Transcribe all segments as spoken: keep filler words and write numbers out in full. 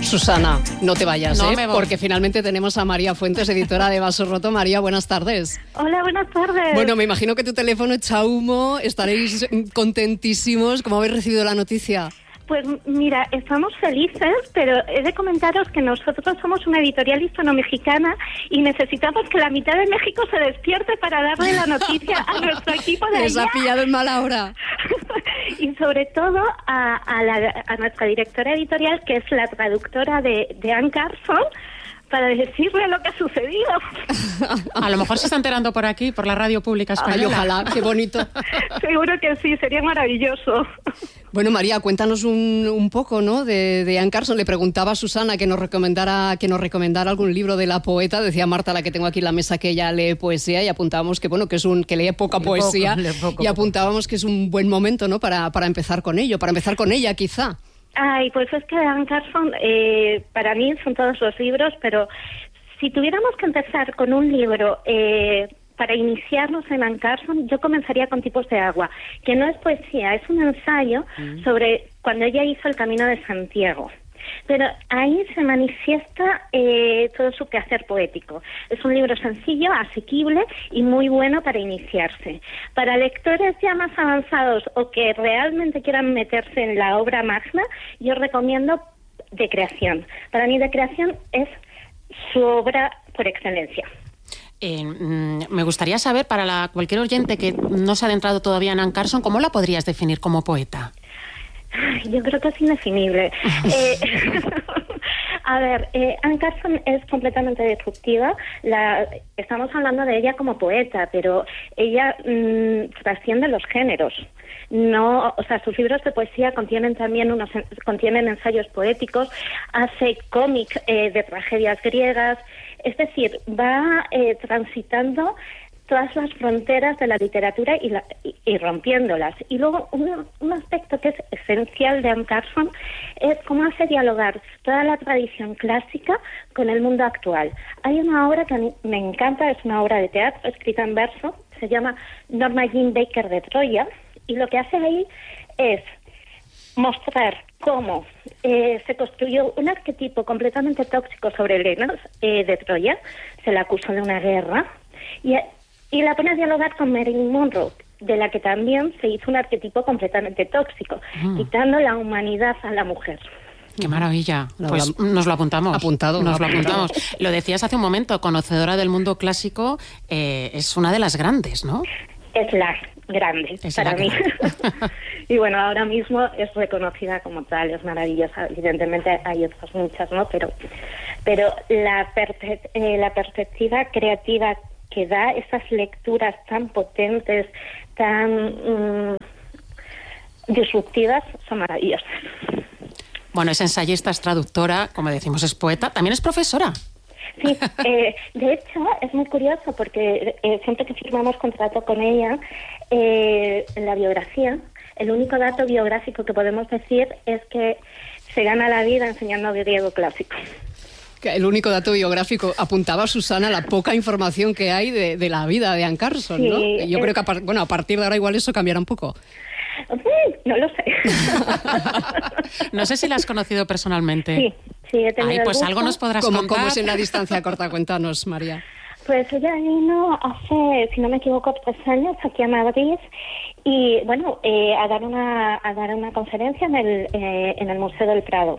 Susana, no te vayas, no ¿eh? me voy. Porque finalmente tenemos a María Fuentes, editora de Vaso Roto. María, buenas tardes. Hola, buenas tardes. Bueno, me imagino que tu teléfono echa humo, estaréis contentísimos. ¿Cómo habéis recibido la noticia? Pues mira, estamos felices, pero he de comentaros que nosotros somos una editorial hispano-mexicana y necesitamos que la mitad de México se despierte para darle la noticia a nuestro equipo de Les allá. ha pillado en mala hora. Y sobre todo a, a, la, a nuestra directora editorial, que es la traductora de, de Anne Carson, para decirle lo que ha sucedido. A lo mejor se está enterando por aquí, por la radio pública española. Ay, ojalá, qué bonito. Seguro que sí, sería maravilloso. Bueno, María, cuéntanos un, un poco, ¿no? De, de Anne Carson. Le preguntaba a Susana que nos recomendara que nos recomendara algún libro de la poeta. Decía Marta, la que tengo aquí en la mesa, que ella lee poesía, y apuntábamos que bueno, que es un que lee poca Lee poesía poco, lee poco, y apuntábamos que es un buen momento, ¿no? Para para empezar con ello, para empezar con ella, quizá. Ay, pues es que Anne Carson, eh, para mí son todos los libros, pero si tuviéramos que empezar con un libro eh, para iniciarnos en Anne Carson, yo comenzaría con Tipos de agua, que no es poesía, es un ensayo mm. sobre cuando ella hizo el Camino de Santiago. Pero ahí se manifiesta eh, todo su quehacer poético. Es un libro sencillo, asequible y muy bueno para iniciarse. Para lectores ya más avanzados o que realmente quieran meterse en la obra magna, yo recomiendo De Creación. Para mí De Creación es su obra por excelencia. Eh, mm, me gustaría saber, para la, cualquier oyente que no se ha adentrado todavía en Anne Carson, ¿cómo la podrías definir como poeta? Yo creo que es indefinible. eh, a ver, eh, Anne Carson es completamente disruptiva. La, estamos hablando de ella como poeta, pero ella mmm, trasciende los géneros. No, o sea, sus libros de poesía contienen también unos contienen ensayos poéticos, hace cómic eh, de tragedias griegas, es decir, va eh, transitando todas las fronteras de la literatura y, la, y, y rompiéndolas. Y luego un, un aspecto que es esencial de Anne Carson es cómo hace dialogar toda la tradición clásica con el mundo actual. Hay una obra que a mí me encanta, es una obra de teatro escrita en verso, se llama Norma Jean Baker de Troya, y lo que hace ahí es mostrar cómo eh, se construyó un arquetipo completamente tóxico sobre Helena eh, de Troya, se la acusó de una guerra, y Y la pone a dialogar con Marilyn Monroe, de la que también se hizo un arquetipo completamente tóxico, mm. quitando la humanidad a la mujer. ¡Qué maravilla! Pues nos lo apuntamos. Apuntado. Nos lo apuntado. apuntamos. Lo decías hace un momento, conocedora del mundo clásico, eh, es una de las grandes, ¿no? Es la grande, es para la mí. grande. Y bueno, ahora mismo es reconocida como tal, es maravillosa. Evidentemente hay otras muchas, ¿no? Pero, pero la, perpe- eh, la perspectiva creativa que da esas lecturas tan potentes, tan mmm, disruptivas, son maravillosas. Bueno, es ensayista, es traductora, como decimos, es poeta, también es profesora. Sí, eh, de hecho es muy curioso porque eh, siempre que firmamos contrato con ella, eh, en la biografía, el único dato biográfico que podemos decir es que se gana la vida enseñando griego clásico. El único dato biográfico, apuntaba Susana la poca información que hay de, de la vida de Anne Carson, sí, ¿no? Yo es... creo que a, par, bueno, a partir de ahora igual eso cambiará un poco. No lo sé. No sé si la has conocido personalmente. Sí, sí, he tenido. Ay, pues gusto. algo nos podrás ¿Cómo, contar. ¿Cómo es en la distancia corta? Cuéntanos, María. Pues ella vino hace, si no me equivoco, tres años aquí a Madrid y, bueno, eh, a dar una a dar una conferencia en el eh, en el Museo del Prado.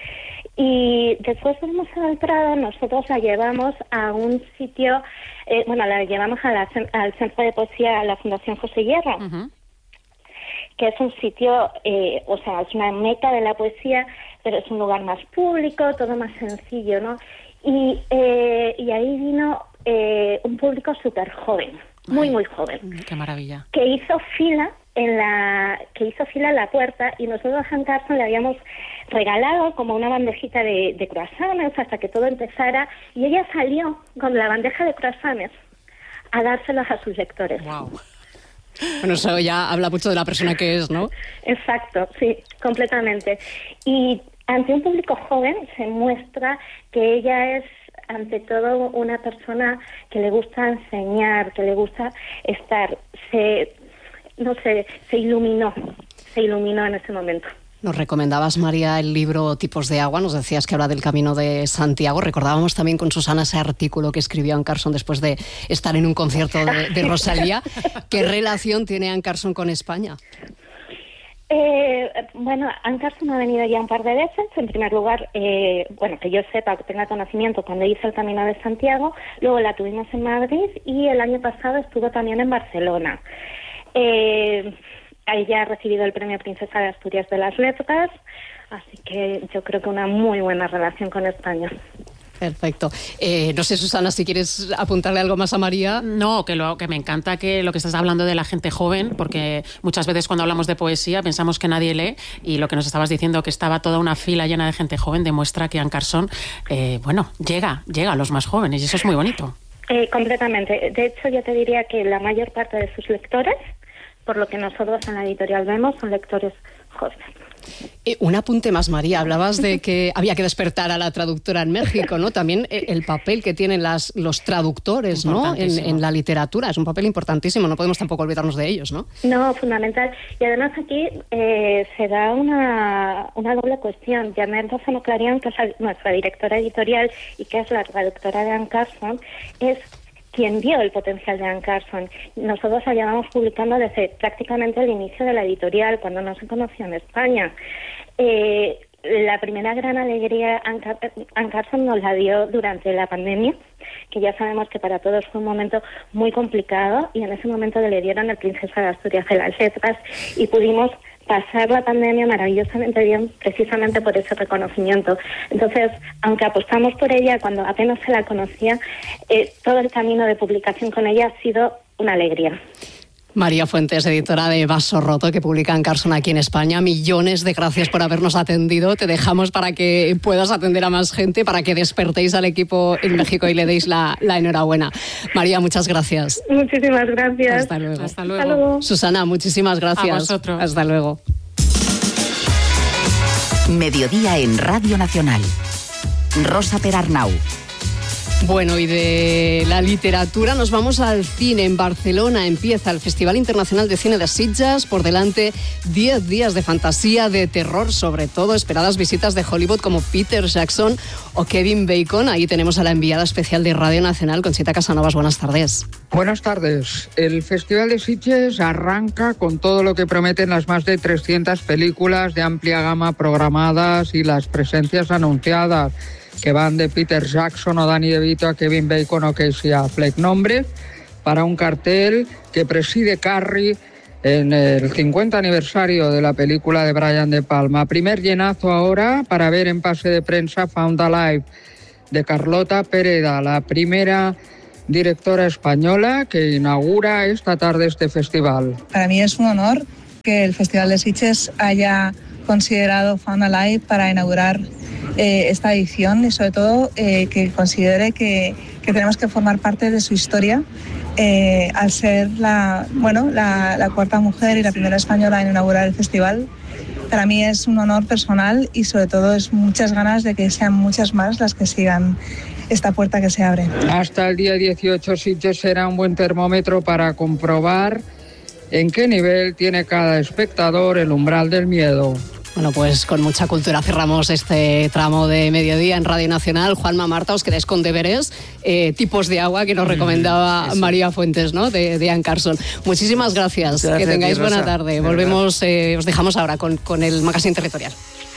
Y después del Museo del Prado nosotros la llevamos a un sitio, eh, bueno, la llevamos a la, al Centro de Poesía de la Fundación José Hierro, uh-huh. que es un sitio, eh, o sea, es una meca de la poesía, pero es un lugar más público, todo más sencillo, ¿no? Y, eh, y ahí vino eh, un público súper joven, muy, Ay, muy joven. ¡Qué maravilla! Que hizo fila en la que hizo fila en la puerta y nosotros a Anne Carson le habíamos regalado como una bandejita de, de croissants hasta que todo empezara y ella salió con la bandeja de croissants a dárselos a sus lectores. Wow. Bueno, eso ya habla mucho de la persona que es, ¿no? Exacto, sí, completamente. Y ante un público joven se muestra que ella es ante todo una persona que le gusta enseñar, que le gusta estar, se no sé, se iluminó, se iluminó en ese momento. Nos recomendabas, María, el libro Tipos de agua, nos decías que habla del Camino de Santiago. Recordábamos también con Susana ese artículo que escribió Anne Carson después de estar en un concierto de, de Rosalía. ¿Qué relación tiene Anne Carson con España? Eh, bueno, Anne Carson ha venido ya un par de veces. En primer lugar, eh, bueno, que yo sepa, que tenga conocimiento, cuando hizo el Camino de Santiago. Luego la tuvimos en Madrid y el año pasado estuvo también en Barcelona. Eh, ella ha recibido el premio Princesa de Asturias de las Letras, así que yo creo que una muy buena relación con España. Perfecto. Eh, no sé, Susana, si quieres apuntarle algo más a María. No, que, lo, que me encanta que lo que estás hablando de la gente joven, porque muchas veces cuando hablamos de poesía pensamos que nadie lee, y lo que nos estabas diciendo, que estaba toda una fila llena de gente joven, demuestra que Anne Carson, eh, bueno, llega, llega a los más jóvenes, y eso es muy bonito. Eh, completamente. De hecho, yo te diría que la mayor parte de sus lectores, por lo que nosotros en la editorial vemos, son lectores jóvenes. Eh, un apunte más, María. Hablabas de que había que despertar a la traductora en México, ¿no? También el papel que tienen las, los traductores, ¿no? En, en la literatura. Es un papel importantísimo. No podemos tampoco olvidarnos de ellos, ¿no? No, fundamental. Y además aquí eh, se da una, una doble cuestión. Janet Lozano Clarion, que es nuestra directora editorial y que es la traductora de Anne Carson, es quien vio el potencial de Anne Carson. Nosotros la llevamos publicando desde prácticamente el inicio de la editorial, cuando no se conoció en España. Eh, la primera gran alegría Anne Carson nos la dio durante la pandemia, que ya sabemos que para todos fue un momento muy complicado, y en ese momento le dieron el Princesa de Asturias de las Letras y pudimos pasar la pandemia maravillosamente bien, precisamente por ese reconocimiento. Entonces, aunque apostamos por ella cuando apenas se la conocía, eh, todo el camino de publicación con ella ha sido una alegría. María Fuentes, editora de Vaso Roto, que publica Anne Carson aquí en España. Millones de gracias por habernos atendido. Te dejamos para que puedas atender a más gente, para que despertéis al equipo en México y le deis la, la enhorabuena. María, muchas gracias. Muchísimas gracias. Hasta luego. Hasta luego. Hasta luego. Susana, muchísimas gracias. A vosotros. Hasta luego. Mediodía en Radio Nacional. Rosa Perarnau. Bueno, y de la literatura nos vamos al cine. En Barcelona empieza el Festival Internacional de Cine de Sitges. Por delante, diez días de fantasía, de terror, sobre todo esperadas visitas de Hollywood como Peter Jackson o Kevin Bacon. Ahí tenemos a la enviada especial de Radio Nacional, Conchita Casanovas. Buenas tardes. Buenas tardes. El Festival de Sitges arranca con todo lo que prometen las más de trescientas películas de amplia gama programadas y las presencias anunciadas, que van de Peter Jackson o Danny DeVito a Kevin Bacon o Casey Affleck. Nombre para un cartel que preside Carrie en el cincuenta aniversario de la película de Brian De Palma. Primer llenazo ahora para ver en pase de prensa Found Alive, de Carlota Pereda, la primera directora española que inaugura esta tarde este festival. Para mí es un honor que el Festival de Sitges haya considerado Found Alive para inaugurar eh, esta edición, y sobre todo eh, que considere que, que tenemos que formar parte de su historia, eh, al ser la, bueno, la, la cuarta mujer y la primera española en inaugurar el festival. Para mí es un honor personal y sobre todo es muchas ganas de que sean muchas más las que sigan esta puerta que se abre. Hasta el día dieciocho Sitges será un buen termómetro para comprobar en qué nivel tiene cada espectador el umbral del miedo. Bueno, pues con mucha cultura cerramos este tramo de mediodía en Radio Nacional. Juanma, Marta, os quedáis con deberes, eh, tipos de agua que nos recomendaba mm, María Fuentes, ¿no? De, de Anne Carson. Muchísimas gracias. gracias que tengáis buena tarde. Volvemos, eh, os dejamos ahora con, con el Magazine Territorial.